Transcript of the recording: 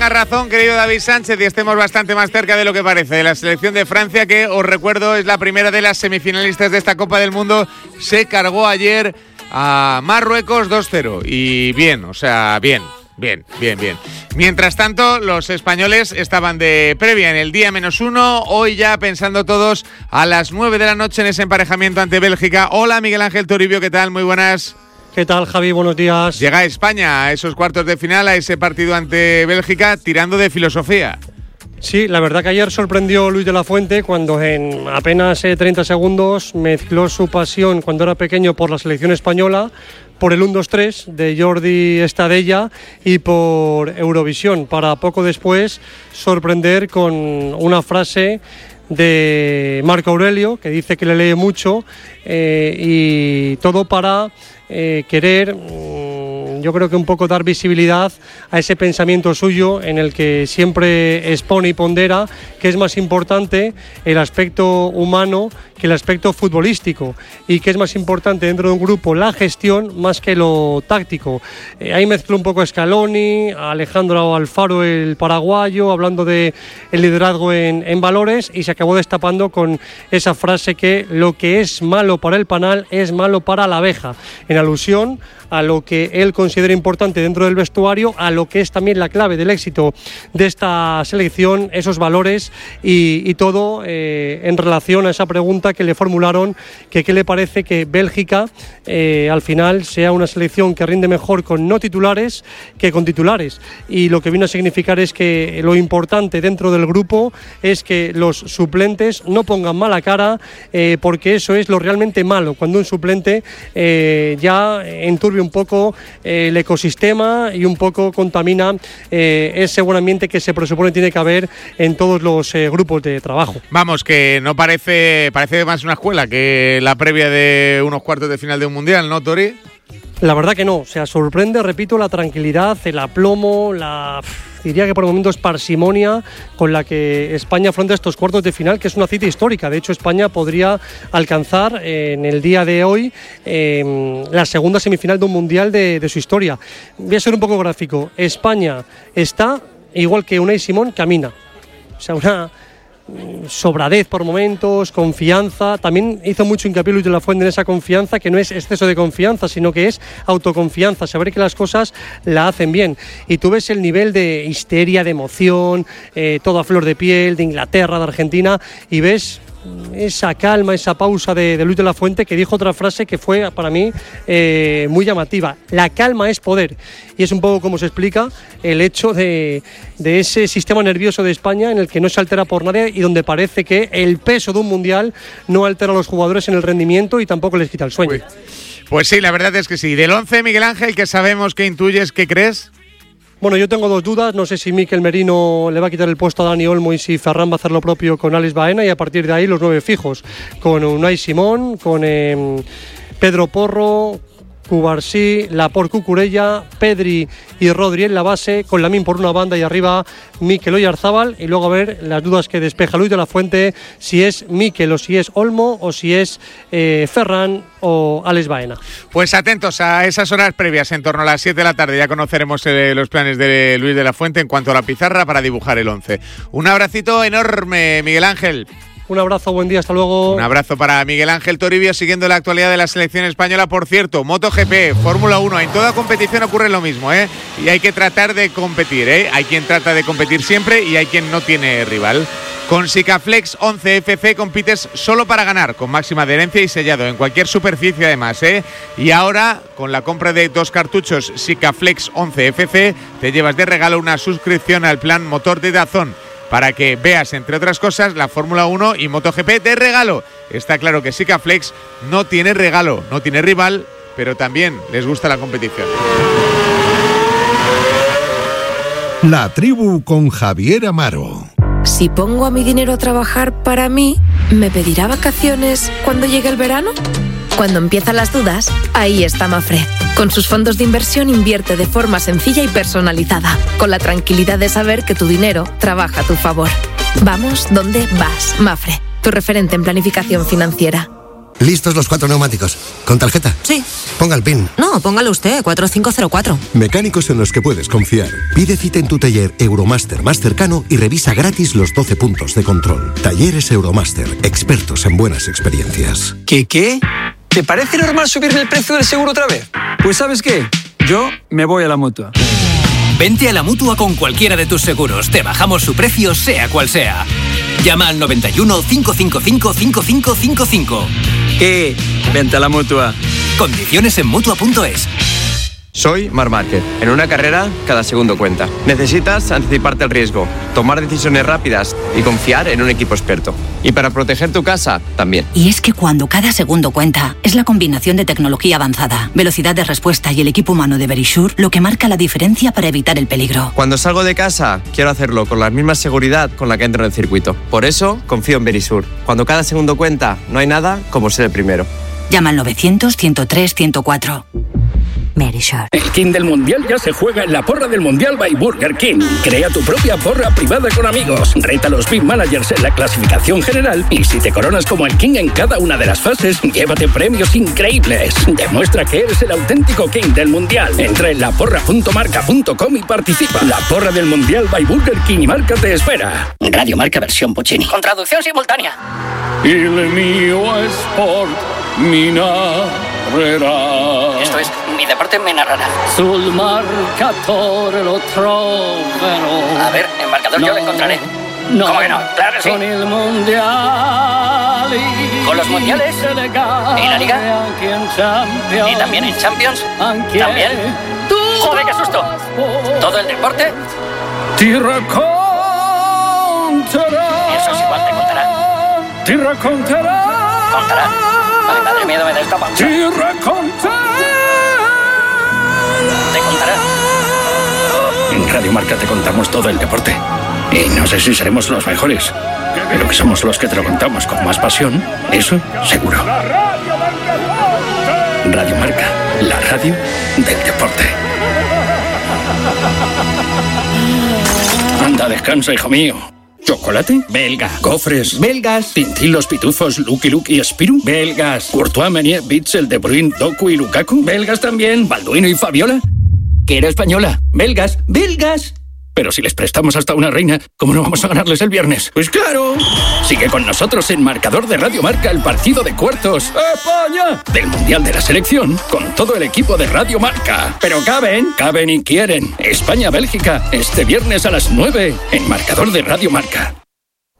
muchísima razón, querido David Sánchez, y estemos bastante más cerca de lo que parece de la selección de Francia, que os recuerdo es la primera de las semifinalistas de esta Copa del Mundo. Se cargó ayer a Marruecos 2-0 y bien, o sea, bien. Mientras tanto, los españoles estaban de previa en el día -1, hoy ya pensando todos a las 9 de la noche en ese emparejamiento ante Bélgica. Hola, Miguel Ángel Toribio, ¿qué tal? Muy buenas. ¿Qué tal, Javi? Buenos días. Llega España a esos cuartos de final, a ese partido ante Bélgica, tirando de filosofía. Sí, la verdad que ayer sorprendió Luis de la Fuente cuando en apenas 30 segundos mezcló su pasión cuando era pequeño por la selección española, por el 1-2-3 de Jordi Estadella y por Eurovisión, para poco después sorprender con una frase de Marco Aurelio, que dice que le lee mucho, y todo para querer, yo creo que un poco dar visibilidad a ese pensamiento suyo en el que siempre expone y pondera que es más importante el aspecto humano que el aspecto futbolístico, y que es más importante dentro de un grupo la gestión más que lo táctico. Ahí mezcló un poco a Scaloni, a Alejandro Alfaro, el paraguayo, hablando de el liderazgo en valores, y se acabó destapando con esa frase que lo que es malo para el panal es malo para la abeja, en alusión a lo que él considera importante dentro del vestuario, a lo que es también la clave del éxito de esta selección, esos valores y todo en relación a esa pregunta que le formularon, que qué le parece que Bélgica al final sea una selección que rinde mejor con no titulares que con titulares, y lo que vino a significar es que lo importante dentro del grupo es que los suplentes no pongan mala cara, porque eso es lo realmente malo, cuando un suplente ya enturbia un poco el ecosistema y un poco contamina ese buen ambiente que se presupone tiene que haber en todos los grupos de trabajo. Vamos, que no parece más una escuela que la previa de unos cuartos de final de un mundial, ¿no, Tori? La verdad que no, o sea, sorprende, repito, la tranquilidad, el aplomo, diría que por momentos parsimonia con la que España afronta estos cuartos de final, que es una cita histórica. De hecho, España podría alcanzar en el día de hoy la segunda semifinal de un mundial de su historia. Voy a ser un poco gráfico. España está igual que Unai Simón camina. O sea, una sobradez por momentos, confianza. También hizo mucho hincapié Luis de la Fuente en esa confianza, que no es exceso de confianza, sino que es autoconfianza, saber que las cosas la hacen bien. Y tú ves el nivel de histeria, de emoción, todo a flor de piel, de Inglaterra, de Argentina, y ves esa calma, esa pausa de Luis de la Fuente, que dijo otra frase que fue para mí muy llamativa: la calma es poder. Y es un poco como se explica el hecho de ese sistema nervioso de España en el que no se altera por nadie y donde parece que el peso de un mundial no altera a los jugadores en el rendimiento y tampoco les quita el sueño. Pues sí, la verdad es que sí. Del 11, Miguel Ángel, ¿qué sabemos, qué intuyes, qué crees? Bueno, yo tengo dos dudas. No sé si Mikel Merino le va a quitar el puesto a Dani Olmo y si Ferran va a hacer lo propio con Alex Baena, y a partir de ahí los 9 fijos, con Unai Simón, con Pedro Porro, Cubarsí, Laporte, Cucurella, Pedri y Rodri en la base, con Lamine por una banda y arriba Mikel Oyarzábal, y luego a ver las dudas que despeja Luis de la Fuente, si es Mikel o si es Olmo o si es Ferran o Alex Baena. Pues atentos a esas horas previas, en torno a las 7 de la tarde ya conoceremos los planes de Luis de la Fuente en cuanto a la pizarra para dibujar el 11. Un abracito enorme, Miguel Ángel. Un abrazo, buen día, hasta luego. Un abrazo para Miguel Ángel Toribio, siguiendo la actualidad de la selección española. Por cierto, MotoGP, Fórmula 1, en toda competición ocurre lo mismo, y hay que tratar de competir, Hay quien trata de competir siempre y hay quien no tiene rival. Con Sikaflex 11 FC compites solo para ganar, con máxima adherencia y sellado en cualquier superficie además, Y ahora, con la compra de 2 cartuchos Sikaflex 11 FC, te llevas de regalo una suscripción al plan motor de DAZN, para que veas, entre otras cosas, la Fórmula 1 y MotoGP de regalo. Está claro que Sikaflex no tiene regalo, no tiene rival, pero también les gusta la competición. La tribu con Javier Amaro. Si pongo a mi dinero a trabajar para mí, ¿me pedirá vacaciones cuando llegue el verano? Cuando empiezan las dudas, ahí está Mafre. Con sus fondos de inversión invierte de forma sencilla y personalizada, con la tranquilidad de saber que tu dinero trabaja a tu favor. Vamos donde vas, Mafre, tu referente en planificación financiera. ¿Listos los 4 neumáticos? ¿Con tarjeta? Sí. Ponga el PIN. No, póngalo usted, 4504. Mecánicos en los que puedes confiar. Pide cita en tu taller Euromaster más cercano y revisa gratis los 12 puntos de control. Talleres Euromaster, expertos en buenas experiencias. ¿Qué? ¿Te parece normal subirme el precio del seguro otra vez? Pues ¿sabes qué? Yo me voy a la Mutua. Vente a la Mutua con cualquiera de tus seguros. Te bajamos su precio, sea cual sea. Llama al 91 555 5555. Vente a la Mutua. Condiciones en Mutua.es. Soy Marc Márquez. En una carrera, cada segundo cuenta. Necesitas anticiparte al riesgo, tomar decisiones rápidas y confiar en un equipo experto. Y para proteger tu casa, también. Y es que cuando cada segundo cuenta, es la combinación de tecnología avanzada, velocidad de respuesta y el equipo humano de Verisure lo que marca la diferencia para evitar el peligro. Cuando salgo de casa, quiero hacerlo con la misma seguridad con la que entro en el circuito. Por eso, confío en Verisure. Cuando cada segundo cuenta, no hay nada como ser el primero. Llama al 900-103-104. Verisure. El King del Mundial ya se juega en la porra del Mundial by Burger King. Crea tu propia porra privada con amigos. Reta a los Big Managers en la clasificación general y si te coronas como el King en cada una de las fases, llévate premios increíbles. Demuestra que eres el auténtico King del Mundial. Entra en laporra.marca.com y participa. La porra del Mundial by Burger King y Marca te espera. Radio Marca versión Puccini. Con traducción simultánea. Il mio sport mi narrerà. Esto es, mi deporte me narrará. Sul marcatore lo troverò. A ver, el marcador yo lo encontraré. No. ¿Cómo que no? Claro que sí. Con el mundial. Con los mundiales. ¿Y la liga? ¿Y también en Champions? ¿También? ¡Joder, qué susto! ¿Todo el deporte? Ti racconterà. Eso es igual, te contará. Ti racconterà. ¿Contará? Ay, madre mía, me da esta panza. Ti racconterà. Te contará. En Radio Marca te contamos todo el deporte. Y no sé si seremos los mejores, pero que somos los que te lo contamos con más pasión, eso seguro. Radio Marca, la radio del deporte. Anda, descansa, hijo mío. ¿Chocolate? Belga. Gofres. Belgas. Tintín, los pitufos, Lucky Luke y Spirou. Belgas. Courtois, Meunier, Bitzel, De Bruyne, Doku y Lukaku. Belgas también. Balduino y Fabiola. Que era española. Belgas. Belgas. Pero si les prestamos hasta una reina, ¿cómo no vamos a ganarles el viernes? ¡Pues claro! Sigue con nosotros en Marcador de Radio Marca el partido de cuartos ¡España! Del Mundial de la Selección con todo el equipo de Radio Marca. Pero caben y quieren. España-Bélgica, este viernes a las 9 en Marcador de Radio Marca.